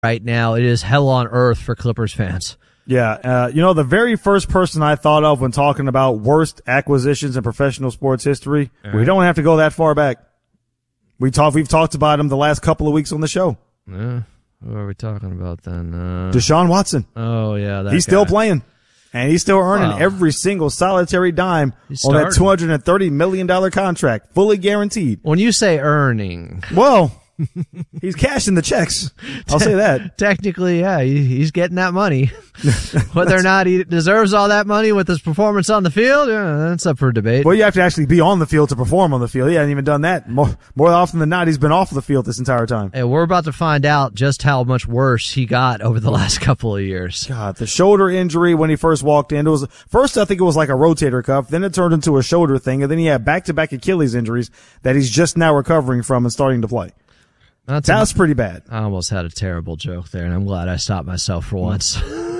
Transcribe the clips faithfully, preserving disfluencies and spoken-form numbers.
right now. It is hell on earth for Clippers fans. Yeah, uh, you know, the very first person I thought of when talking about worst acquisitions in professional sports history, right. We don't have to go that far back. We talk, we've talked about him the last couple of weeks on the show. Yeah, who are we talking about then? Uh, Deshaun Watson. Oh, yeah. That he's guy. still playing, and he's still earning wow. every single solitary dime on that two hundred thirty million dollars contract, fully guaranteed. When you say earning. Well, he's cashing the checks. I'll say that. Technically, yeah, he's getting that money. Whether or not he deserves all that money with his performance on the field, yeah, that's up for debate. Well, you have to actually be on the field to perform on the field. He hasn't even done that. More, more often than not, he's been off the field this entire time. And we're about to find out just how much worse he got over the last couple of years. God, the shoulder injury when he first walked in, it was first I think it was like a rotator cuff, then it turned into a shoulder thing, and then he had back-to-back Achilles injuries that he's just now recovering from and starting to play. That's that was pretty bad. I almost had a terrible joke there, and I'm glad I stopped myself for once.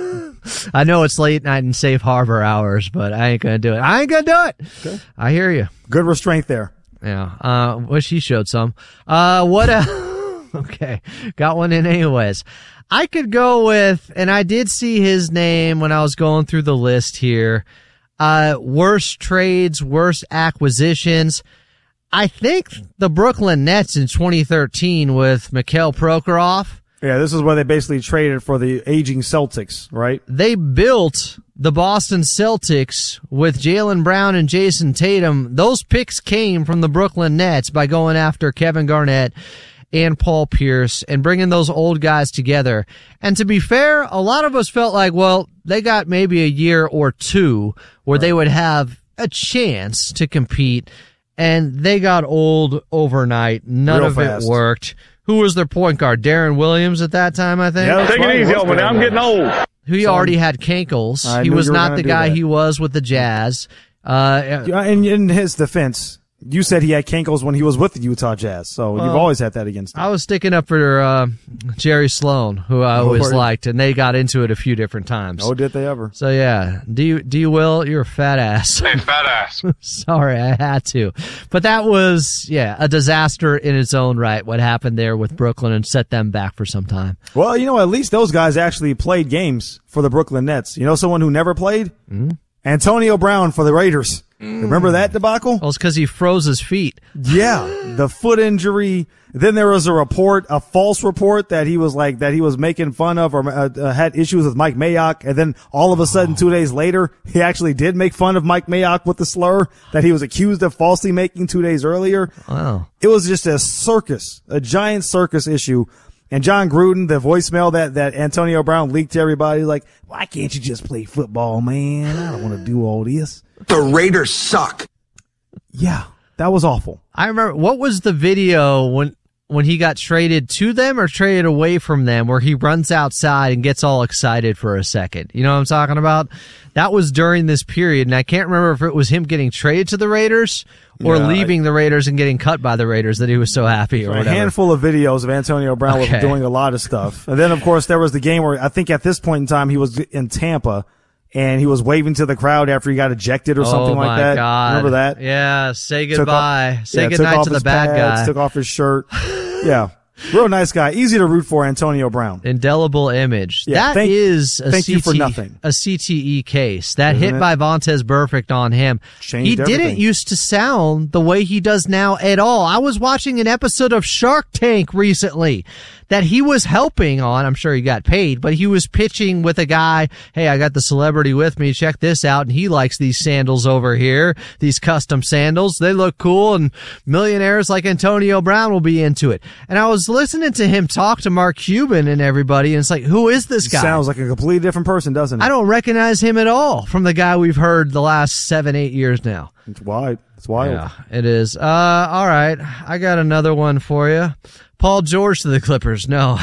I know it's late night and safe harbor hours, but I ain't going to do it. I ain't going to do it. Okay. I hear you. Good restraint there. Yeah. Uh, wish he showed some. Uh, what a, okay. Got one in anyways. I could go with, and I did see his name when I was going through the list here. Uh, worst trades, worst acquisitions. I think the Brooklyn Nets in twenty thirteen with Mikhail Prokhorov. Yeah, this is where they basically traded for the aging Celtics, right? They built the Boston Celtics with Jaylen Brown and Jason Tatum. Those picks came from the Brooklyn Nets by going after Kevin Garnett and Paul Pierce and bringing those old guys together. And to be fair, a lot of us felt like, well, they got maybe a year or two where right. they would have a chance to compete. And they got old overnight. None Real of fast. it worked. Who was their point guard? Darren Williams at that time, I think? Yeah, Take it easy on me. I'm getting old. Who he already had cankles. I he knew was you were not gonna the do guy that. he was with the Jazz. Uh, in, in his defense, you said he had cankles when he was with the Utah Jazz, so well, you've always had that against him. I was sticking up for uh, Jerry Sloan, who I always Lord. liked, and they got into it a few different times. Oh, did they ever? So, yeah, D. you, do you will? You're a fat ass. Hey, fat ass. Sorry, I had to. But that was, yeah, a disaster in its own right, what happened there with Brooklyn and set them back for some time. Well, you know, at least those guys actually played games for the Brooklyn Nets. You know someone who never played? Mm-hmm. Antonio Brown for the Raiders. Mm. Remember that debacle? Well, it's because he froze his feet. Yeah, the foot injury. Then there was a report, a false report that he was like, that he was making fun of or uh, uh, had issues with Mike Mayock. And then all of a sudden, oh. two days later, he actually did make fun of Mike Mayock with the slur that he was accused of falsely making two days earlier. Wow. It was just a circus, a giant circus issue. And John Gruden, the voicemail that, that Antonio Brown leaked to everybody, like, why can't you just play football, man? I don't want to do all this. The Raiders suck. Yeah, that was awful. I remember, what was the video when when he got traded to them or traded away from them where he runs outside and gets all excited for a second? You know what I'm talking about? That was during this period, and I can't remember if it was him getting traded to the Raiders or yeah, leaving I, the Raiders and getting cut by the Raiders that he was so happy or a whatever. handful of videos of Antonio Brown okay. was doing a lot of stuff. And then, of course, there was the game where I think at this point in time he was in Tampa, and he was waving to the crowd after he got ejected or something oh like that. God. Remember that? Yeah, say goodbye. Off, say yeah, goodnight to the bad pads, guy. Took off his shirt. Yeah. Real nice guy. Easy to root for, Antonio Brown. Indelible image. Yeah, that thank, is a, thank C T, you for nothing. a C T E case. That Isn't hit it? by Vontaze Burfict on him. Changed he everything. didn't used to sound the way he does now at all. I was watching an episode of Shark Tank recently that he was helping on. I'm sure he got paid, but he was pitching with a guy. Hey, I got the celebrity with me. Check this out. And he likes these sandals over here, these custom sandals. They look cool, and millionaires like Antonio Brown will be into it. And I was listening to him talk to Mark Cuban and everybody, and it's like, who is this guy? Sounds like a completely different person, doesn't it? I don't recognize him at all from the guy we've heard the last seven, eight years now. It's wild. It's wild. Yeah, it is. Uh, all right. I got another one for you. Paul George to the Clippers. No.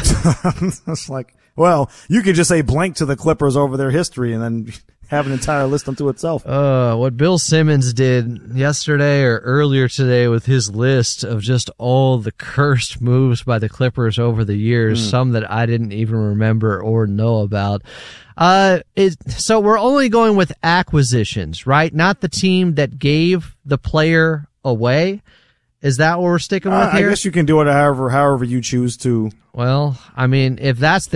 It's like, well, you could just say blank to the Clippers over their history and then have an entire list unto itself. Uh, what Bill Simmons did yesterday or earlier today with his list of just all the cursed moves by the Clippers over the years, mm. some that I didn't even remember or know about. Uh, it, so we're only going with acquisitions, right? Not the team that gave the player away. Is that what we're sticking with uh, here? I guess you can do it however, however you choose to. Well, I mean, if that's the